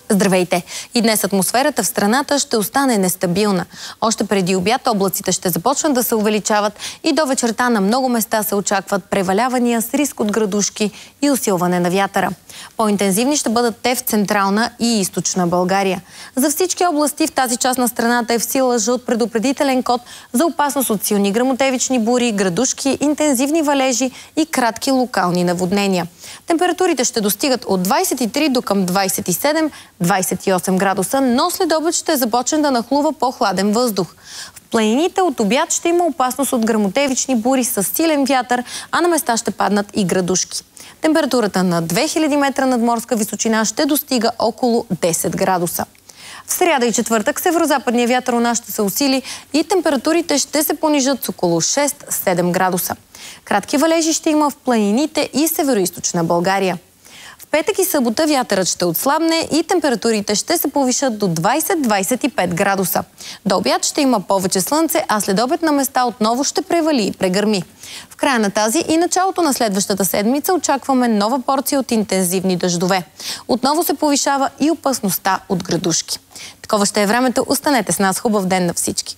Здравейте! И днес атмосферата в страната ще остане нестабилна. Още преди обяд облаците ще започнат да се увеличават и до вечерта на много места се очакват превалявания с риск от градушки и усилване на вятъра. По-интензивни ще бъдат те в централна и източна България. За всички области в тази част на страната е в сила жълт предупредителен код за опасност от силни гръмотевични бури, градушки, интензивни валежи и кратки локални наводнения. Температурите ще достигат от 23 до към 27-28 градуса, но след обед ще започне да нахлува по-хладен въздух. В планините от обяд ще има опасност от гръмотевични бури с силен вятър, а на места ще паднат и градушки. Температурата на 2000 метра над морска височина ще достига около 10 градуса. В сряда и четвъртък северозападният вятър у нас ще се усили и температурите ще се понижат с около 6-7 градуса. Кратки валежи ще има в планините и североизточна България. В петък и събота вятърът ще отслабне и температурите ще се повишат до 20-25 градуса. До обяд ще има повече слънце, а след обед на места отново ще превали и прегърми. В края на тази и началото на следващата седмица очакваме нова порция от интензивни дъждове. Отново се повишава и опасността от градушки. Такова ще е времето. Останете с нас. Хубав ден на всички!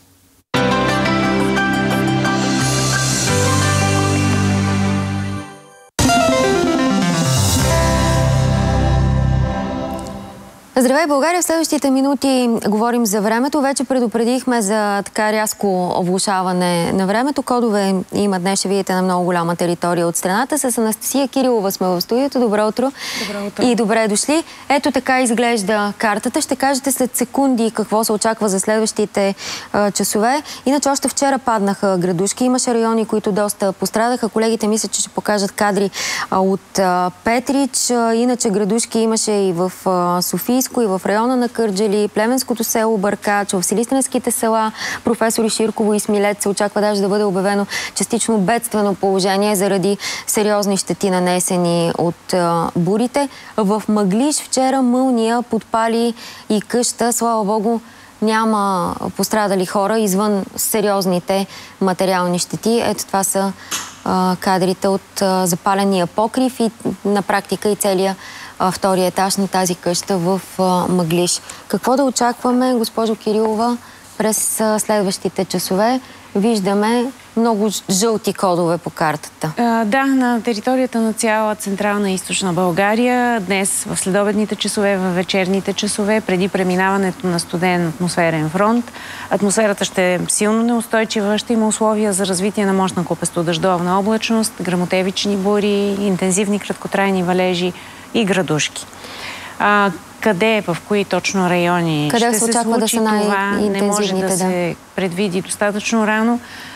Здравей, България! В следващите минути говорим за времето. Вече предупредихме за така рязко влошаване на времето. Кодове има днес, ще видите, на много голяма територия от страната. С Анастасия Кирилова сме в студиото. Добро утро! Добро утро! И добре дошли. Ето така изглежда картата. Ще кажете след секунди какво се очаква за следващите часове. Иначе още вчера паднаха градушки. Имаше райони, които доста пострадаха. Колегите мислят, че ще покажат кадри от Петрич. Иначе градушки имаше и в Софийско, и в района на Кърджали, Плевенското село Бъркач, в Силистренските села Професори Ширково и Смилец се очаква даже да бъде обявено частично бедствено положение заради сериозни щети нанесени от бурите. В Мъглиж вчера мълния подпали и къща. Слава Богу, няма пострадали хора извън сериозните материални щети. Ето това са кадрите от запаления покрив и на практика и целия втория етаж на тази къща в Мъглиж. Какво да очакваме, госпожо Кирилова, през следващите часове? Виждаме много жълти кодове по картата. Да, на територията на цяла централна и източна България днес в следобедните часове, в вечерните часове, преди преминаването на студен атмосферен фронт, атмосферата ще е силно неустойчива, ще има условия за развитие на мощна купестодъждовна облачност, гръмотевични бури, интензивни краткотрайни валежи и градушки. Къде, в кои точно райони ще се случи това, не може да се предвиди достатъчно рано.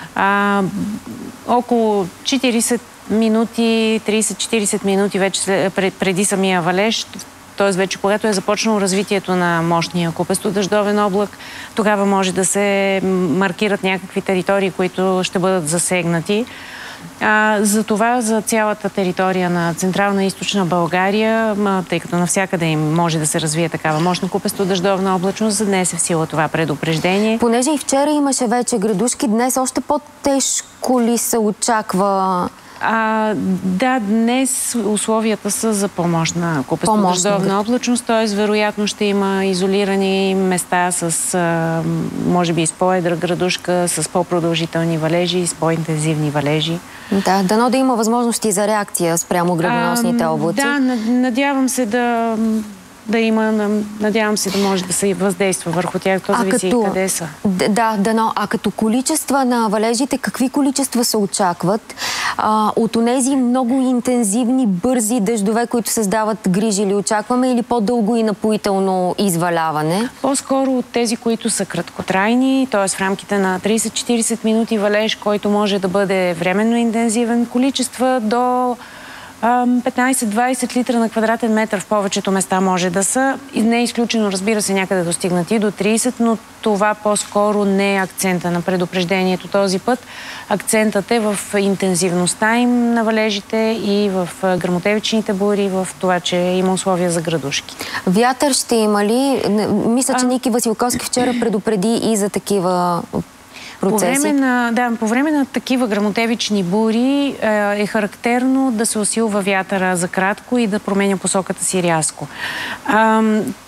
Около 40 минути, 30-40 минути вече преди самия валеж, т.е. вече когато е започнало развитието на мощния купестодъждовен облак, тогава може да се маркират някакви територии, които ще бъдат засегнати. За това за цялата територия на централна и източна България, тъй като навсякъде им може да се развие такава мощна купестодъждовна облачност, за днес е в сила това предупреждение. Понеже и вчера имаше вече градушки, днес още по-тежко ли се очаква? Да, днес условията са за по-мощна купестодъждовна облачност, т.е. вероятно ще има изолирани места с, може би, с по-едра градушка, с по-продължителни валежи, с по-интензивни валежи. Да, дано да има възможности за реакция спрямо градоносните облаци. Да, надявам се да има, надявам се да може да се въздейства върху тях. То зависи къде са. Да, дано. А като количества на валежите, какви количества се очакват? От онези много интензивни, бързи дъждове, които създават грижи, ли очакваме, или по-дълго и напоително изваляване? По-скоро от тези, които са краткотрайни, т.е. в рамките на 30-40 минути валеж, който може да бъде временно интензивен, количества до 15-20 литра на квадратен метър в повечето места може да са. И не е изключено, разбира се, някъде достигнати до 30, но това по-скоро не е акцента на предупреждението този път. Акцентът е в интензивността им на валежите и в гръмотевичните бури, в това, че има условия за градушки. Вятър ще има ли? Мисля, че Ники Василковски вчера предупреди и за такива процеси. По време на такива гръмотевични бури е характерно да се усилва вятъра за кратко и да променя посоката си рязко.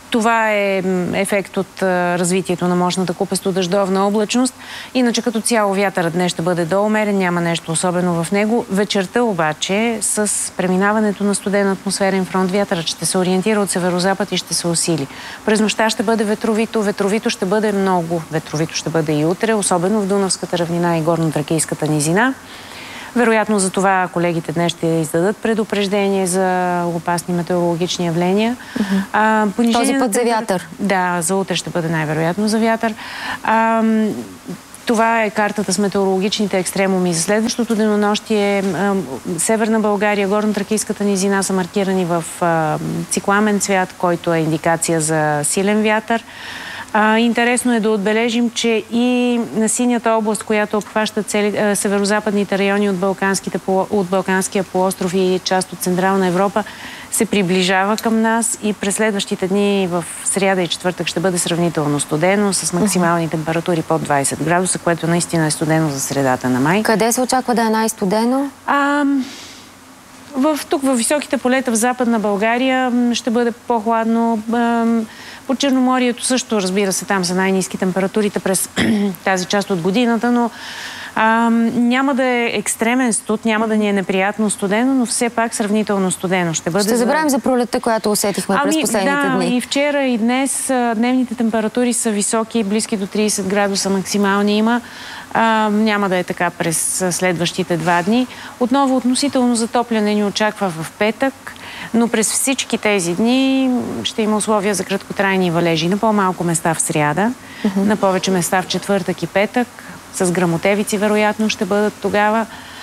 Това е ефект от развитието на мощната купесто-дъждовна облачност. Иначе като цяло вятърът днес ще бъде доумерен, няма нещо особено в него. Вечерта обаче с преминаването на студен атмосферен фронт вятърът ще се ориентира от северозапад и ще се усили. През нощта ще бъде ветровито. Ветровито ще бъде много. Ветровито ще бъде и утре, особено в Дунавската равнина и горно-тракийската низина. Вероятно за това колегите днес ще издадат предупреждение за опасни метеорологични явления. Този път за вятър? Да, за утре ще бъде най-вероятно за вятър. Това е картата с метеорологичните екстремуми. За следващото денонощие Северна България, горно-тракийската низина са маркирани в цикламен цвят, който е индикация за силен вятър. Интересно е да отбележим, че и на синята област, която обхваща северозападните райони от Балканския полуостров и част от Централна Европа, се приближава към нас и през следващите дни в сряда и четвъртък ще бъде сравнително студено, с максимални температури под 20 градуса, което наистина е студено за средата на май. Къде се очаква да е най-студено? Тук във високите полета в Западна България ще бъде по-хладно. По Черноморието също, разбира се, там са най-низки температурите през тази част от годината, но няма да е екстремен студ, няма да ни е неприятно студено, но все пак сравнително студено ще бъде. Ще забравим за пролетта, която усетихме през последните дни. Да, и вчера и днес дневните температури са високи, близки до 30 градуса максимални има. Няма да е така през следващите 2 дни. Отново относително затопляне ни очаква в петък, но през всички тези дни ще има условия за краткотрайни валежи. На по-малко места в сряда, на повече места в четвъртък и петък. С гръмотевици вероятно ще бъдат тогава.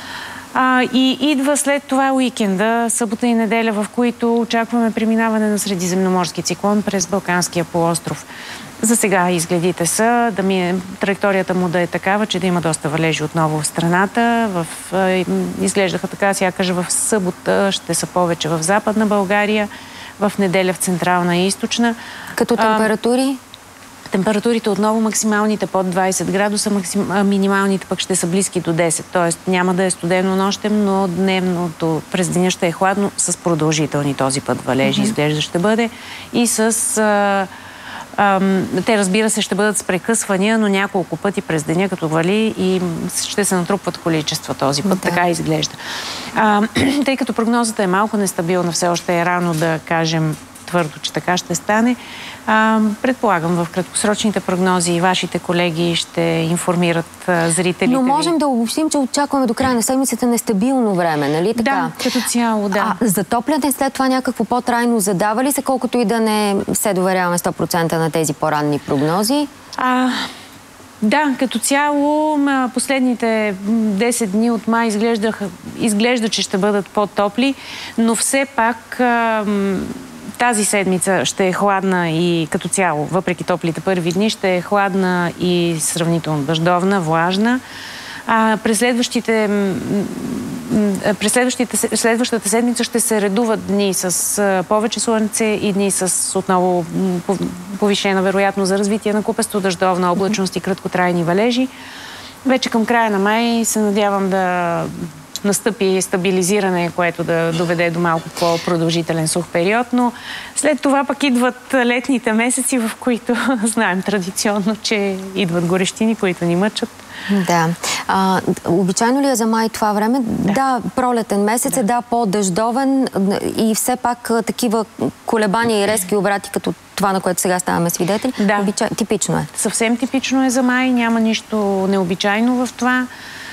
И идва след това уикенда, събота и неделя, в които очакваме преминаване на средиземноморски циклон през Балканския полуостров. За сега изгледите са, траекторията му да е такава, че да има доста валежи отново в страната. Изглеждаха така, сякаш в събота ще са повече в Западна България, в неделя в Централна и Източна. Като температури? Температурите отново максималните под 20 градуса, минималните пък ще са близки до 10. Тоест няма да е студено нощем, но дневното през деня ще е хладно с продължителни този път валежи. Изглежда ще бъде и с... те, разбира се, ще бъдат с прекъсвания, но няколко пъти през деня, като вали, и ще се натрупват количества този път. Да. Така изглежда. Тъй като прогнозата е малко нестабилна, все още е рано да кажем твърдо, че така ще стане. Предполагам, в краткосрочните прогнози и вашите колеги ще информират зрителите. Но можем да обобщим, че очакваме до края на седмицата нестабилно време, нали така? Да, като цяло, да. Затопляне след това някакво по-трайно задава ли се, колкото и да не се доверяваме 100% на тези по-ранни прогнози? Да, като цяло последните 10 дни от май изглежда, че ще бъдат по-топли, но все пак тази седмица ще е хладна и като цяло, въпреки топлите първи дни, ще е хладна и сравнително дъждовна, влажна. През следващата седмица ще се редуват дни с повече слънце и дни с отново повишена вероятност за развитие на купесто-дъждовна облачност и краткотрайни валежи. Вече към края на май се надявам да настъпи стабилизиране, което да доведе до малко по-продължителен сух период, но след това пък идват летните месеци, в които знаем традиционно, че идват горещини, които ни мъчат. Да. Обичайно ли е за май това време? Да, пролетен месец е, по-дъждовен и все пак такива колебания и резки обрати, като това, на което сега ставаме свидетели. Да. Типично е. Съвсем типично е за май, няма нищо необичайно в това.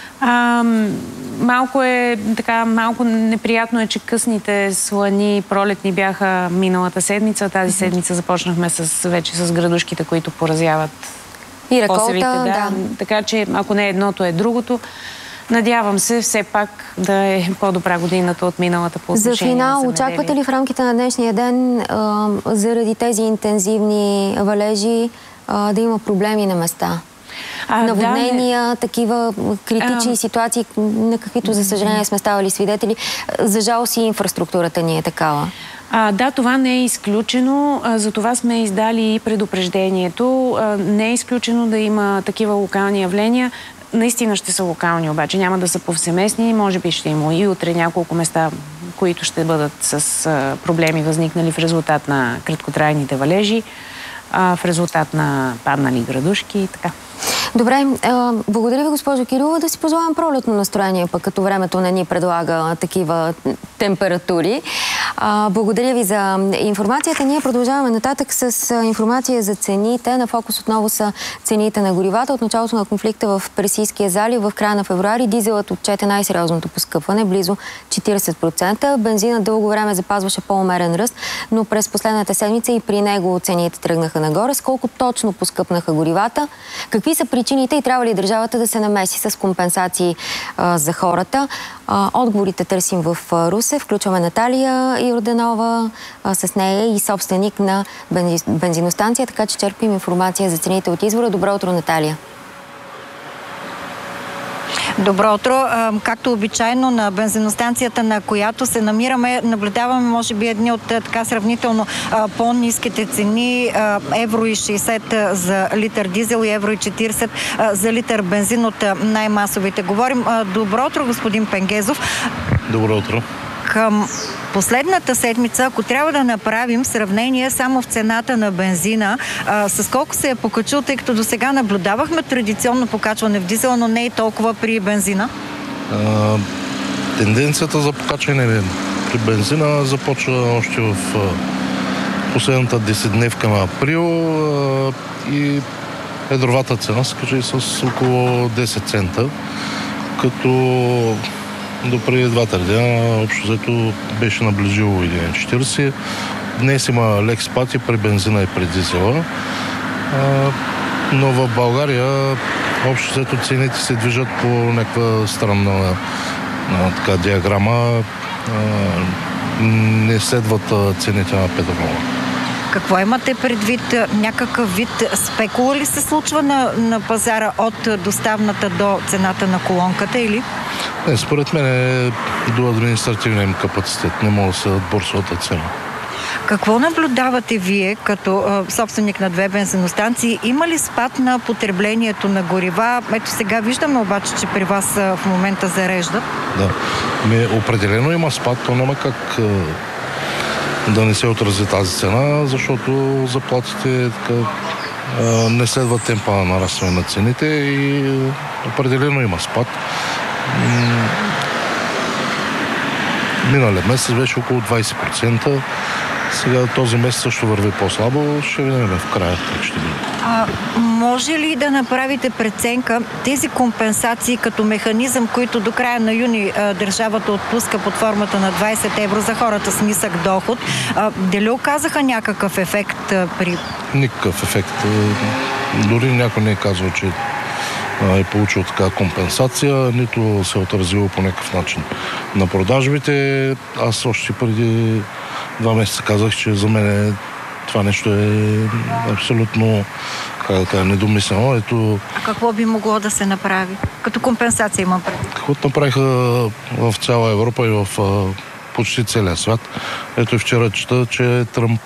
Малко неприятно е, че късните слани пролетни бяха миналата седмица. Тази седмица започнахме вече с градушките, които поразяват и реколта. Да. Така че, ако не едното, е другото. Надявам се все пак да е по-добра годината от миналата по отношение за финал, очаквате ли в рамките на днешния ден заради тези интензивни валежи да има проблеми на места? Наводнения, такива критични ситуации, на каквито, за съжаление, сме ставали свидетели. За жалост и инфраструктурата ни е такава. Да, това не е изключено. За това сме издали и предупреждението. Не е изключено да има такива локални явления. Наистина ще са локални, обаче няма да са повсеместни. Може би ще има и утре няколко места които ще бъдат с проблеми, възникнали в резултат на краткотрайните валежи, в резултат на паднали градушки и така. Добре, благодаря ви, госпожо Кирилова. Да си пожелавам пролетно настроение, пък като времето не ни предлага такива температури. Благодаря ви за информацията. Ние продължаваме нататък с информация за цените. На фокус отново са цените на горивата. От началото на конфликта в Персийския залив в края на февруари дизелът отчете най-сериозното поскъпване, близо 40%. Бензинът дълго време запазваше по-умерен ръст, но през последната седмица и при него цените тръгнаха нагоре. С колко точно поскъпнаха горивата? Какви са причините и трябва ли държавата да се намеси с компенсации за хората? Отговорите търсим в Русе. Включваме Наталия Йорданова, с нея и собственик на бензиностанция, така че черпим информация за цените от Извора. Добро утро, Наталия! Добро утро. Както обичайно на бензиностанцията, на която се намираме, наблюдаваме може би едни от така сравнително по-ниските цени. Евро и 60 за литър дизел и евро и 40 за литър бензин от най-масовите. Говорим. Добро утро, господин Пенгезов. Добро утро. Към последната седмица, ако трябва да направим сравнение само в цената на бензина, с колко се е покачил, тъй като до сега наблюдавахме традиционно покачване в дизела, но не и толкова при бензина? Тенденцията за покачване при бензина започва още в последната 10-дневка на април и едровата цена се качи с около 10 цента, като до преди 2-3 дена общо взето беше наближило 1,40. Днес има лек спад и при бензина и при дизела. Но в България общо взето цените се движат по някаква странна така диаграма. Не следват цените на петрола. Какво имате предвид? Някакъв вид спекула ли се случва на пазара от доставната до цената на колонката или? Не, според мен е до административния им капацитет. Не може да се борсовата цена. Какво наблюдавате вие като собственик на 2 бензиностанции? Има ли спад на потреблението на горива? Ето сега виждаме обаче, че при вас в момента зареждат. Да. Определено има спад. То няма как да не се отрази тази цена, защото заплатите така, не следват темпа на нарастване на цените и определено има спад. Миналия месец беше около 20%. Сега този месец също върви по-слабо. Ще видим в края как ще бъде. Може ли да направите преценка тези компенсации като механизъм, които до края на юни държавата отпуска под формата на 20 евро за хората с нисък доход, дали оказаха някакъв ефект при... Никакъв ефект. Дори някой не е казал, че е получил така компенсация, нито се е отразило по някакъв начин на продажбите. Аз още преди 2 месеца казах, че за мен това нещо е абсолютно недомислено. Ето... А какво би могло да се направи? Като компенсация имам предвид. Каквото направиха в цяла Европа и в почти целия свят. Ето и вчера чета, че Тръмп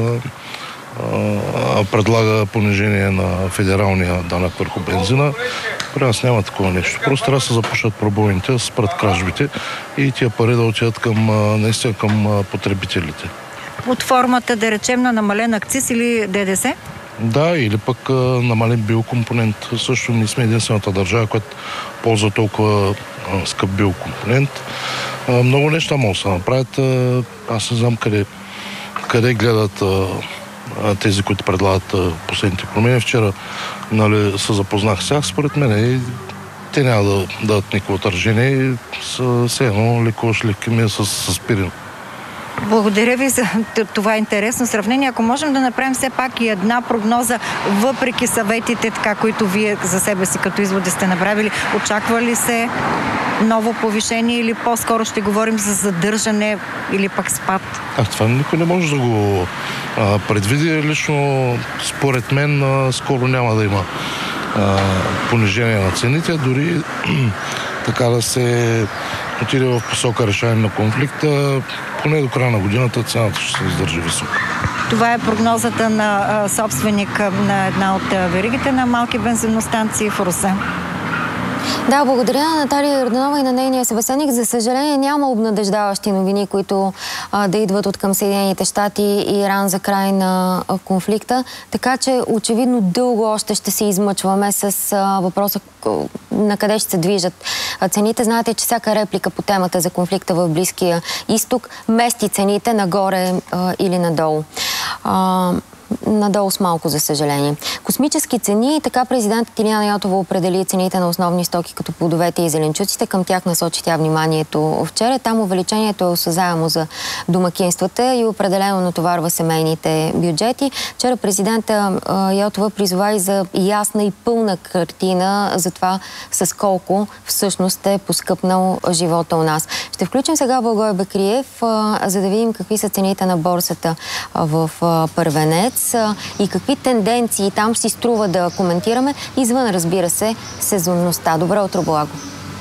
предлага понижение на федералния данък върху бензина. При нас няма такова нещо. Просто трябва да се запушат пробойните, да спрат кражбите и тия пари да отидат наистина към потребителите. Под формата, да речем, на намален акциз или ДДС? Да, или пък намален биокомпонент. Също не сме единствената държава, която ползва толкова скъп биокомпонент. Много неща могат да се направят. Аз не знам къде гледат тези, които предлагат последните промени. Вчера се запознах с тях. Според мен те няма да дадат никакво отражение и все едно лекуваш левкемия с аспирин. Благодаря ви за това интересно сравнение. Ако можем да направим все пак и една прогноза, въпреки съветите, така, които вие за себе си като изводи сте направили, очаква ли се ново повишение или по-скоро ще говорим за задържане или пък спад? Това никой не може да го предвиди. Лично според мен скоро няма да има понижение на цените, дори така да се отиде в посока решение на конфликта, поне до края на годината цената ще се издържи висока. Това е прогнозата на собственик на една от веригите на малки бензиностанции в Русе. Да, благодаря на Наталия Йорданова и на нейния събеседник. За съжаление няма обнадеждаващи новини, които да идват от към Съединените щати и Иран за край на конфликта. Така че очевидно дълго още ще се измъчваме с въпроса на къде ще се движат цените. Знаете, че всяка реплика по темата за конфликта в Близкия изток мести цените нагоре или надолу. Надолу с малко, за съжаление. Космически цени, така президентът Илияна Йотова определи цените на основни стоки като плодовете и зеленчуците. Към тях насочи тя вниманието вчера. Там увеличението е осъзаемо за домакинствата и определено натоварва семейните бюджети. Вчера президента Йотова призова и за ясна и пълна картина за това с колко всъщност е поскъпнал живота у нас. Ще включим сега Благой Бекриев, за да видим какви са цените на борсата в Първенец и какви тенденции там си струва да коментираме, извън, разбира се, сезонността. Добро утро, Благо!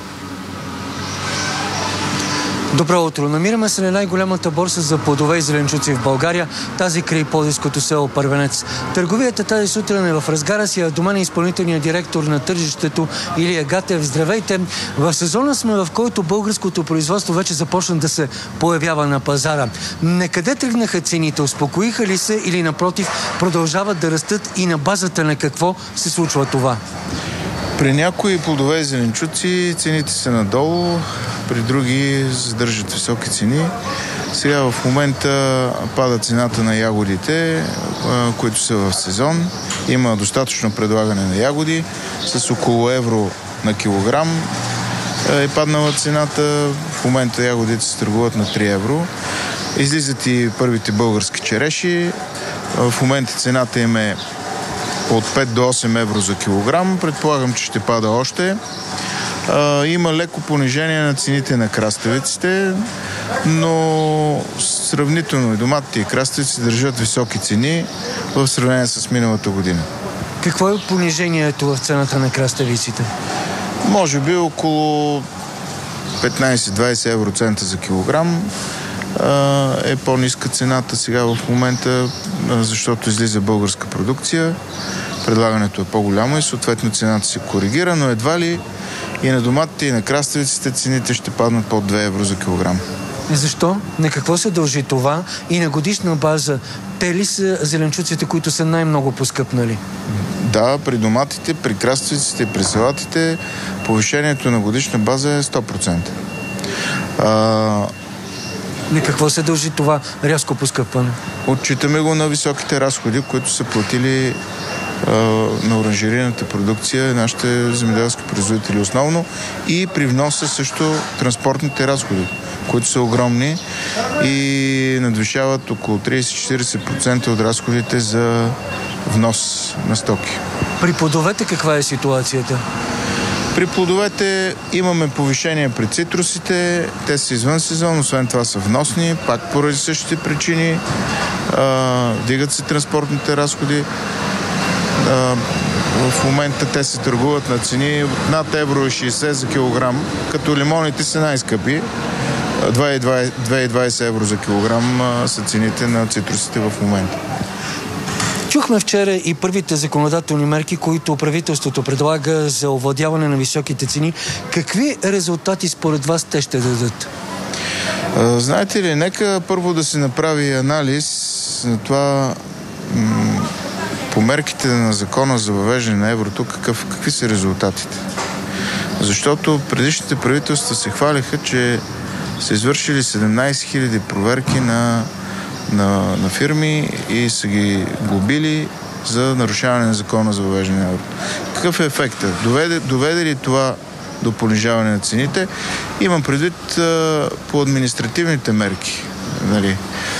Добро утро! Намираме се на най-голямата борса за плодове и зеленчуци в България, тази край пловдивското село Първенец. Търговията тази сутрин е в разгара си, а до мен е изпълнителният директор на тържището Илия Гатев. Здравейте! В сезона сме, в който българското производство вече започна да се появява на пазара. Некъде тръгнаха цените? Успокоиха ли се или напротив продължават да растат и на базата на какво се случва това? При някои плодове и зеленчуци цените са надолу, при други задържат високи цени. Сега в момента пада цената на ягодите, които са в сезон. Има достатъчно предлагане на ягоди с около евро на килограм. Е паднала цената. В момента ягодите се търгуват на 3 евро. Излизат и първите български череши. В момента цената им е от 5 до 8 евро за килограм. Предполагам, че ще пада още. Има леко понижение на цените на краставиците, но сравнително и доматите и краставици държат високи цени в сравнение с миналата година. Какво е понижението в цената на краставиците? Може би около 15-20 евроцента за килограм. Е по-ниска цената сега в момента, защото излиза българска продукция. Предлагането е по-голямо и съответно цената се коригира, но едва ли и на доматите, и на краставиците цените ще паднат под 2 евро за килограм. Защо? На какво се дължи това? И на годишна база, те ли са зеленчуците, които са най-много поскъпнали? Да, при доматите, при краставиците и при салатите повишението на годишна база е 100%. На какво се дължи това рязко поскъпване? Отчитаме го на високите разходи, които са платили на оранжерийната продукция нашите земеделски производители основно, и при вноса също транспортните разходи, които са огромни и надвишават около 30-40% от разходите за внос на стоки. При плодовете каква е ситуацията? При плодовете имаме повишение при цитрусите, те са извън сезон, освен това са вносни, пак поради същите причини, вдигат се транспортните разходи. В момента те се търгуват на цени над евро 60 за килограм, като лимоните са най-скъпи. 2,20 евро за килограм са цените на цитрусите в момента. Чухме вчера и първите законодателни мерки, които правителството предлага за овладяване на високите цени. Какви резултати според вас те ще дадат? Знаете ли, нека първо да се направи анализ на това по мерките на закона за въвеждане на еврото, какви са резултатите. Защото предишните правителства се хвалиха, че са извършили 17 000 проверки на фирми и са ги глобили за нарушаване на закона за въвеждане на еврото. Какъв е ефектът? Доведе ли това до понижаване на цените? Имам предвид по административните мерки. Нали?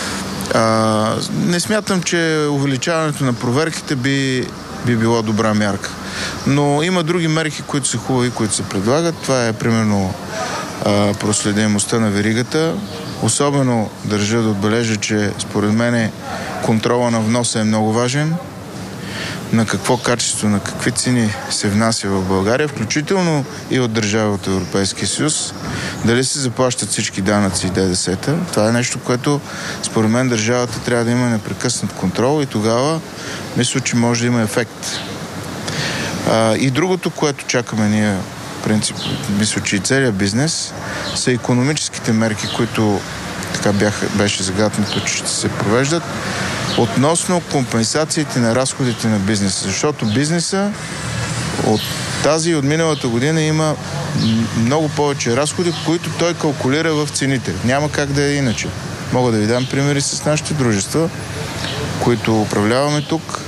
Не смятам, че увеличаването на проверките би било добра мярка. Но има други мерки, които са хубави, които се предлагат. Това е примерно проследимостта на веригата. Особено държа да отбележа, че според мен контрола на вноса е много важен. На какво качество, на какви цени се внася в България, включително и от държави от Европейския съюз. Дали се заплащат всички данъци и ДДС-та. Това е нещо, което според мен държавата трябва да има непрекъснат контрол и тогава мисля, че може да има ефект. И другото, което чакаме ние принцип, мисля, че и целият бизнес, са икономическите мерки, които така беше загатнато, че ще се провеждат относно компенсациите на разходите на бизнеса. Защото бизнеса от тази и от миналата година има много повече разходи, които той калкулира в цените. Няма как да е иначе. Мога да ви дам примери с нашите дружества, които управляваме тук.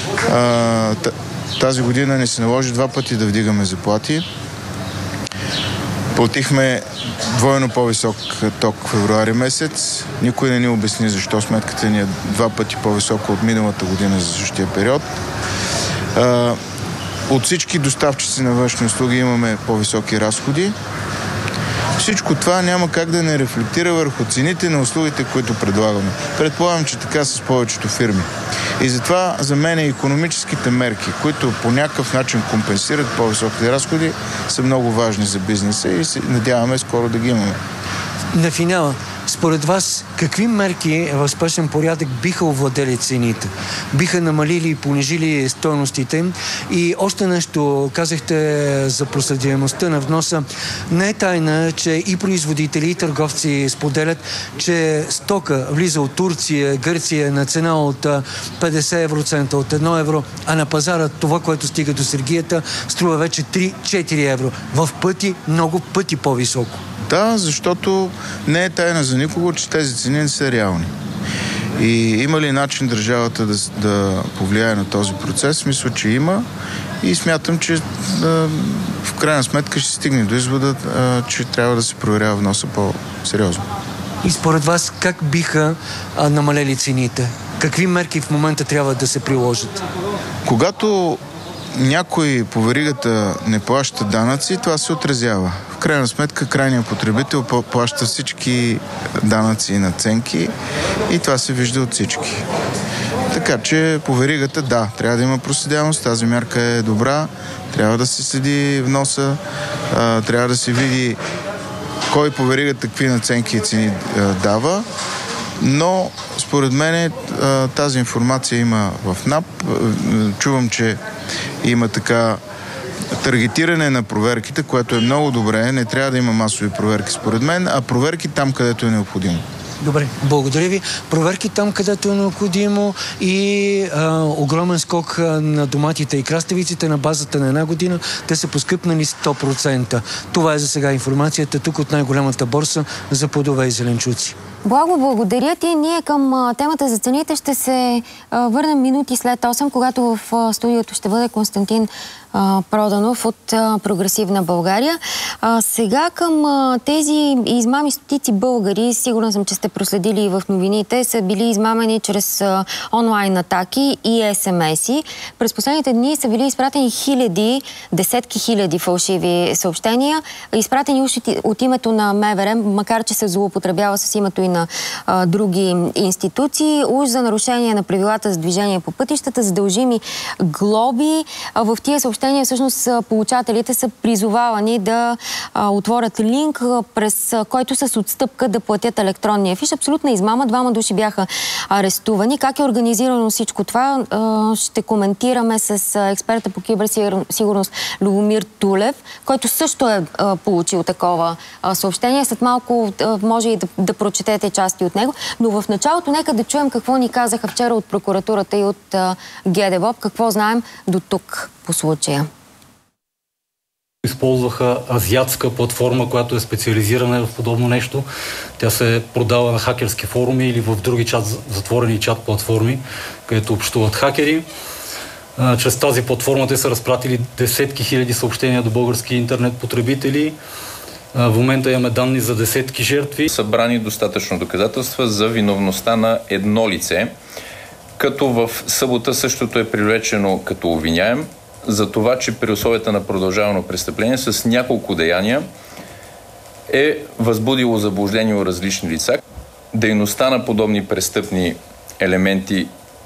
Тази година ни се наложи 2 пъти да вдигаме заплати. Платихме двойно по-висок ток в февруари месец. Никой не ни обясни защо сметката ни е 2 пъти по-висока от миналата година за същия период. От всички доставчици на външни услуги имаме по-високи разходи. Всичко това няма как да не рефлектира върху цените на услугите, които предлагаме. Предполагам, че така с повечето фирми. И затова за мен икономическите мерки, които по някакъв начин компенсират по-високите разходи, са много важни за бизнеса и се надяваме скоро да ги имаме. На финала, според вас, какви мерки в спешен порядък биха овладели цените? Биха намалили и понижили стойностите им? И още нещо казахте за проследяемостта на вноса. Не е тайна, че и производители, и търговци споделят, че стока влиза от Турция, Гърция на цена от 50 евроцента, от 1 евро, а на пазара това, което стига до Сергията, струва вече 3-4 евро. В пъти, много пъти по-високо. Да, защото не е тайна за никого, че тези цени не са реални. И има ли начин държавата да повлияе на този процес? Мисля, че има и смятам, че в крайна сметка ще стигне до извода, че трябва да се проверява вноса по-сериозно. И според вас как биха намалели цените? Какви мерки в момента трябва да се приложат? Когато някой по веригата не плаща данъци, това се отразява. В крайна сметка крайният потребител плаща всички данъци и надценки и това се вижда от всички. Така че по веригата, да, трябва да има проследяемост, тази мярка е добра, трябва да се следи вноса, трябва да се види кой по веригата какви надценки и цени дава, но според мен тази информация има в НАП. Чувам, че има така таргетиране на проверките, което е много добре. Не трябва да има масови проверки според мен, а проверки там, където е необходимо. Добре, благодаря ви. Проверки там, където е необходимо и огромен скок на доматите и краставиците на базата на една година. Те са поскъпнали 100%. Това е за сега информацията тук от най-голямата борса за плодове и зеленчуци. Благо, благодаря ти. Ние към темата за цените ще се върнем минути след 8, когато в студиото ще бъде Константин Проданов от Прогресивна България. Сега към тези измами стотици българи, сигурна съм, че сте проследили и в новините, са били измамени чрез онлайн атаки и СМС-и. През последните дни са били изпратени десетки хиляди фалшиви съобщения, изпратени от името на МВР, макар че се злоупотребява с името и на други институции, уж за нарушение на правилата за движение по пътищата, задължими глоби. В тия съобщения всъщност получателите са призовавани да отворят линк, през който с отстъпка да платят електронния фиш. Абсолютна измама. 2 души бяха арестувани. Как е организирано всичко това? Ще коментираме с експерта по киберсигурност Любомир Тулев, който също е получил такова съобщение. След малко може и да прочетете части от него. Но в началото нека да чуем какво ни казаха вчера от прокуратурата и от ГДБОП. Какво знаем до тук по случая. Използваха азиатска платформа, която е специализирана в подобно нещо. Тя се продава на хакерски форуми или в други затворени чат платформи, където общуват хакери. Чрез тази платформа те са разпратили десетки хиляди съобщения до български интернет потребители. В момента имаме данни за десетки жертви. Събрани достатъчно доказателства за виновността на едно лице, като в събота същото е привлечено като обвиняем за това, че при условията на продължавано престъпление с няколко деяния е възбудило заблуждение у различни лица. Дейността на подобни престъпни елементи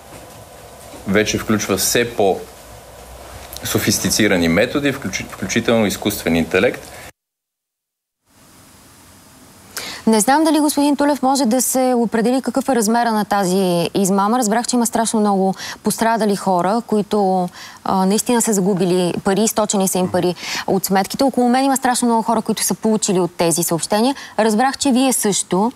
вече включва все по-софистицирани методи, включително изкуствен интелект. Не знам дали господин Тулев може да се определи какъв е размера на тази измама. Разбрах, че има страшно много пострадали хора, които наистина са загубили пари, източени са им пари от сметките. Около мен има страшно много хора, които са получили от тези съобщения. Разбрах, че вие също.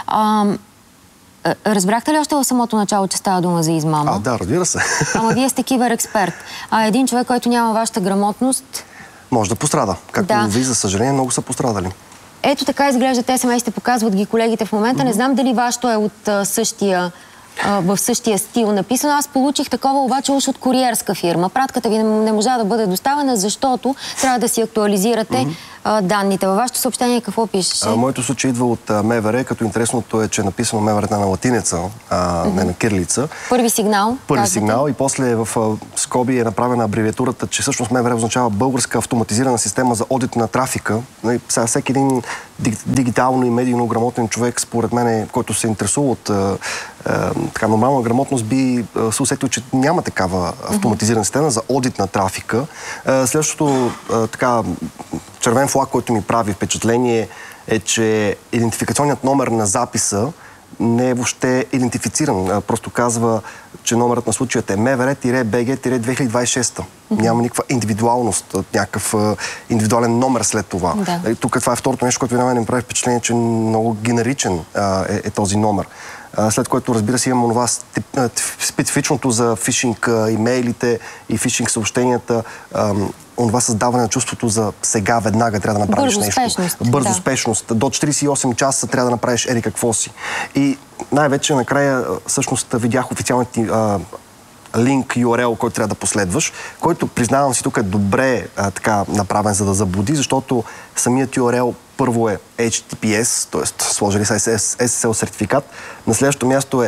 Разбрахте ли още в самото начало, че става дума за измама? Да, разбира се. Ама вие сте киберексперт. Един човек, който няма вашата грамотност... Може да пострада. Както ви, за съжаление, много са пострадали. Ето така изглеждат SMS-ите, показват ги колегите в момента. Не знам дали вашето е от в същия стил написано. Аз получих такова обаче уж от куриерска фирма. Пратката ви не можа да бъде доставена, защото трябва да си актуализирате данните. Във вашето съобщение какво пишеше? Моето случай идва от МВР, като интересното е, че е написано МВР на латиница, не на кирилица. Първи сигнал. Първи сигнал и после в скоби е направена абревиатурата, че всъщност МВР означава българска автоматизирана система за одит на трафика. Сега всеки един дигитално и медийно грамотен човек, според мен, който се интересува от така нормална грамотност, би се усетил, че няма такава автоматизирана система за одит на трафика. Следващото така червен флаг, който ми прави впечатление, е, че идентификационният номер на записа не е въобще идентифициран. Просто казва, че номерът на случаят е МВР-BG-2026. Няма никаква индивидуалност, някакъв индивидуален номер след това. Тук това е второто нещо, което ми прави впечатление, че много генеричен е този номер. След което, разбира се, имам онова специфичното за фишинг имейлите и фишинг съобщенията, онова създаване на чувството за сега, веднага трябва да направиш нещо. Бързо спешност. До 48 часа трябва да направиш ери какво си. И най-вече накрая всъщност видях официалният линк, URL, който трябва да последваш, който, признавам си, тук е добре така направен, за да заблуди, защото самият URL първо е HTTPS, т.е. сложили са SSL сертификат. На следващото място е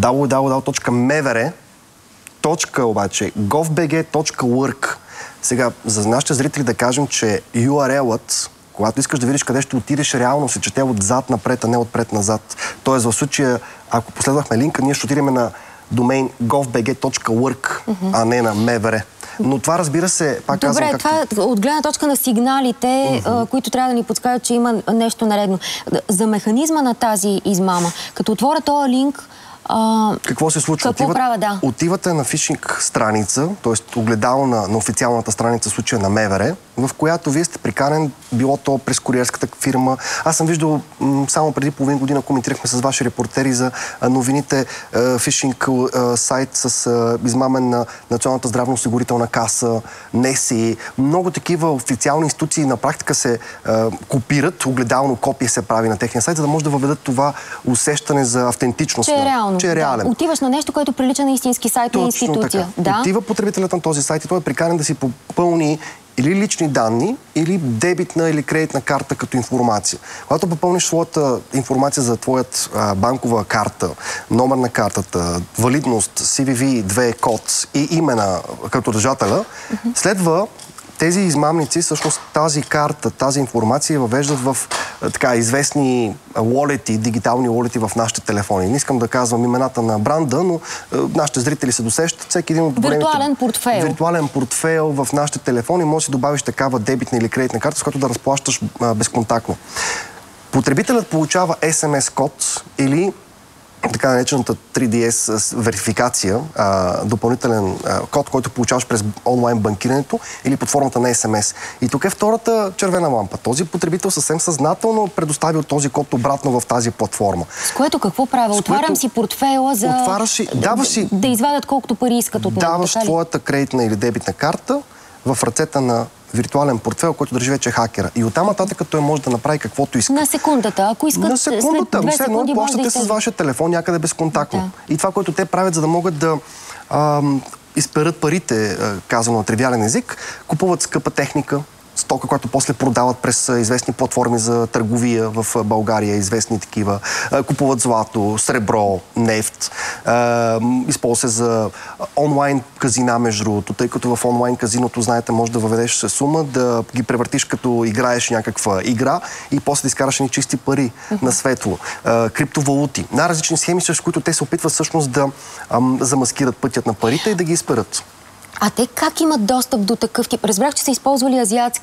www.mevere.govbg.work. Сега, за нашите зрители да кажем, че URL-ът, когато искаш да видиш къде ще отидеш, реално се чете отзад напред, а не отпред-назад. Тоест, в случая, ако последвахме линка, ние ще отидем на домейн govbg.work, а не на МВР. Но това, разбира се, пак казвам... Добре, това от гледна точка на сигналите, които трябва да ни подскажат, че има нещо наредно. За механизма на тази измама, като отворя този линк, какво се случва? Отивате на фишинг страница, т.е. огледало на официалната страница, в случая на МВР, в която вие сте приканен, било то през куриерската фирма. Аз съм виждал, само преди половин година коментирахме с ваши репортери за новините, фишинг сайт с измамен на Националната здравноосигурителна каса, НСИ. Много такива официални институции на практика се копират, огледално копие се прави на техния сайт, за да може да въведат това усещане за автентичност. Че е реален. Отиваш на нещо, което прилича на истински сайт на институция. Отива потребителят на този сайт и той е приканен да си попълни или лични данни, или дебитна или кредитна карта като информация. Когато попълниш своята информация за твоят банкова карта, номер на картата, валидност, CVV2 код и имена като държателя, следва тези измамници, всъщност тази карта, тази информация въвеждат в така известни уолети, дигитални уолети в нашите телефони. Не искам да казвам имената на бранда, но нашите зрители се досещат. Всеки един от виртуален портфейл. Виртуален портфейл в нашите телефони. Може да си добавиш такава дебитна или кредитна карта, с която да разплащаш безконтактно. Потребителят получава SMS код или така наречената 3DS верификация, допълнителен код, който получаваш през онлайн банкирането или под формата на SMS. И тук е втората червена лампа. Този потребител съвсем съзнателно предоставил този код обратно в тази платформа. С което какво правя? Отварям си портфейла за да извадят колкото пари искат от него. Даваш твоята кредитна или дебитна карта в ръцете на виртуален портфейл, който държи вече хакера. И оттам нататък той може да направи каквото иска. На секундата. Ако искат на секундата. След 2 секунди плащате с вашия телефон някъде безконтактно. И това, което те правят, за да могат да изперат парите, казано на тривиален език, купуват скъпа техника, стока, която после продават през известни платформи за търговия в България, известни такива. Купуват злато, сребро, нефт. Използва се за онлайн казина, между другото, тъй като в онлайн казиното, знаете, може да въведеш сума, да ги превъртиш като играеш някаква игра и после да изкараш едни чисти пари на светло. Криптовалути. Най-различни схеми, с които те се опитват всъщност да замаскират пътят на парите и да ги изперат. А те как имат достъп до такъв тип? Разбрах, че са използвали азиатски